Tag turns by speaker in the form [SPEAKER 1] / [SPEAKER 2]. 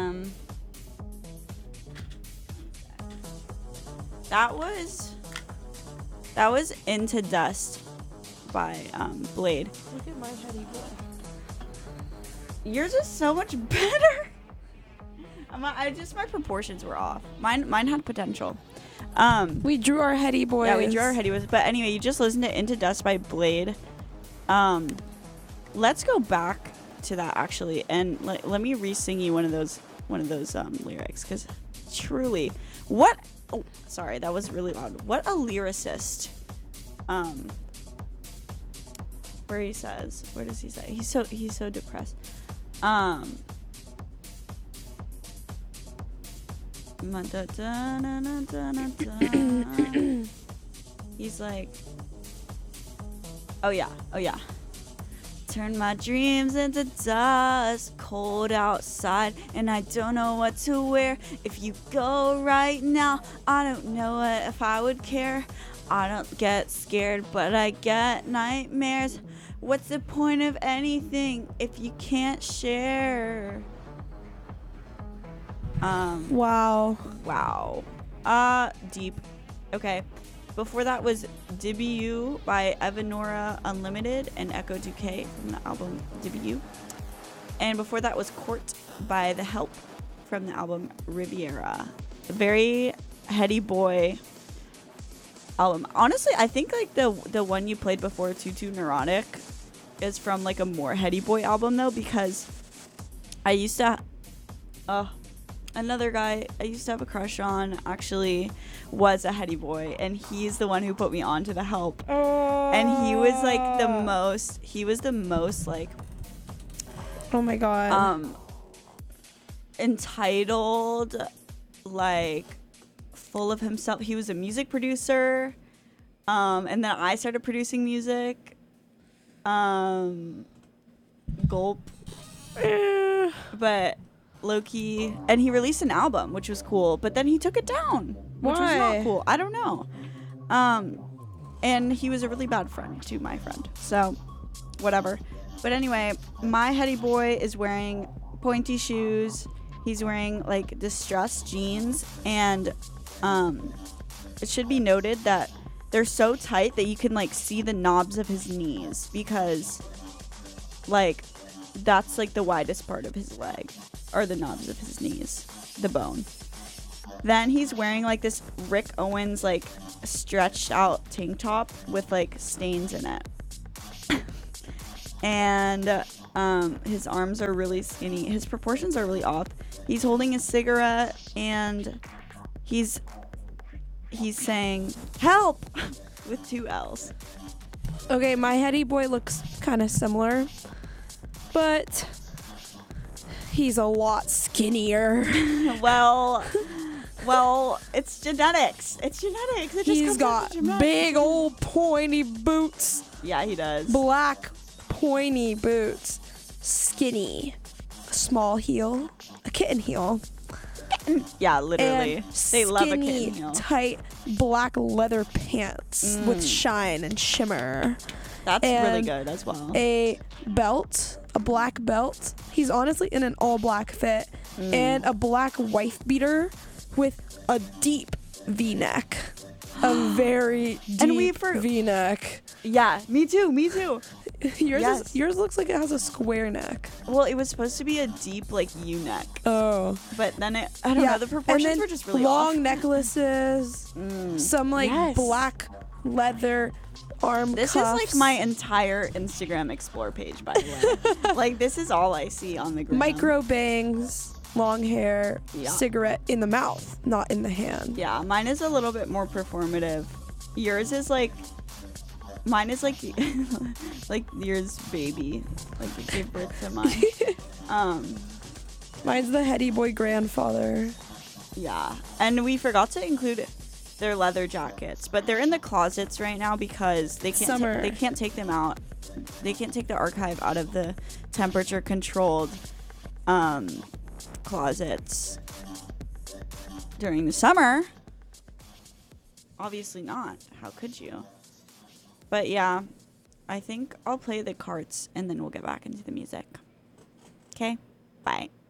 [SPEAKER 1] That was Into Dust by Blade.
[SPEAKER 2] Look at my heady boy.
[SPEAKER 1] Yours is so much better. My proportions were off. Mine had potential.
[SPEAKER 2] We drew our heady boys.
[SPEAKER 1] Yeah, we drew our heady boys. But anyway, you just listened to Into Dust by Blade. Let's go back to that actually, and let me re-sing you one of those lyrics, because truly, what? Oh, sorry, that was really loud. What a lyricist. Where does he say? He's so depressed. He's like, oh yeah. Turn my dreams into dust, cold outside, and I don't know what to wear. If you go right now, I don't know if I would care. I don't get scared, but I get nightmares. What's the point of anything if you can't share?
[SPEAKER 2] Wow.
[SPEAKER 1] Deep. Okay. Before that was Debut by Evanora Unlimited and Echo 2K from the album Debut. And before that was Court by The Help from the album Riviera. A very heady boy album. Honestly, I think like the one you played before, Tutu Neurotic, is from like a more heady boy album though, because I used to another guy I used to have a crush on actually was a heady boy, and he's the one who put me on to The Help.
[SPEAKER 2] Oh.
[SPEAKER 1] And he was like the most like,
[SPEAKER 2] oh my god,
[SPEAKER 1] entitled, like full of himself. He was a music producer, and then I started producing music. Gulp. But low-key, and he released an album, which was cool, but then he took it down, which was not cool. I don't know. And he was a really bad friend to my friend, so whatever. But anyway, my heady boy is wearing pointy shoes. He's wearing like distressed jeans, and it should be noted that they're so tight that you can like see the knobs of his knees, because like that's like the widest part of his leg, or the knobs of his knees, the bone. Then he's wearing like this Rick Owens like stretched out tank top with like stains in it. And his arms are really skinny. His proportions are really off. He's holding a cigarette, and he's saying help with 2 L's.
[SPEAKER 2] Okay, my heady boy looks kind of similar, but he's a lot skinnier.
[SPEAKER 1] well, it's genetics. It just
[SPEAKER 2] He's
[SPEAKER 1] comes
[SPEAKER 2] got
[SPEAKER 1] with
[SPEAKER 2] big old pointy boots.
[SPEAKER 1] Yeah, he does.
[SPEAKER 2] Black pointy boots. Skinny. A small heel. A kitten heel.
[SPEAKER 1] Yeah, literally.
[SPEAKER 2] And
[SPEAKER 1] They love a
[SPEAKER 2] skinny,
[SPEAKER 1] kitten heel.
[SPEAKER 2] tight black leather pants with shine and shimmer.
[SPEAKER 1] That's
[SPEAKER 2] and
[SPEAKER 1] really good as well.
[SPEAKER 2] A belt, a black belt. He's honestly in an all black fit, and a black wife beater with a deep V-neck. A very deep V-neck.
[SPEAKER 1] Yeah, me too.
[SPEAKER 2] Yours looks like it has a square neck.
[SPEAKER 1] Well, it was supposed to be a deep like U-neck.
[SPEAKER 2] Oh.
[SPEAKER 1] But then I don't know, the proportions were just really
[SPEAKER 2] long
[SPEAKER 1] off.
[SPEAKER 2] necklaces, some like black leather arm
[SPEAKER 1] This
[SPEAKER 2] cuffs.
[SPEAKER 1] is like my entire Instagram explore page, by the way. Like, this is all I see on the ground.
[SPEAKER 2] Micro bangs, long hair, cigarette in the mouth, not in the hand.
[SPEAKER 1] Yeah, mine is a little bit more performative. Yours is like, mine is like, like yours baby, like it gave birth to mine.
[SPEAKER 2] Mine's the heady boy grandfather.
[SPEAKER 1] Yeah, and we forgot to include their leather jackets, but they're in the closets right now because they can't they can't take them out. They can't take the archive out of the temperature controlled closets during the summer. Obviously not. How could you? But yeah, I think I'll play the carts and then we'll get back into the music. Okay? Bye.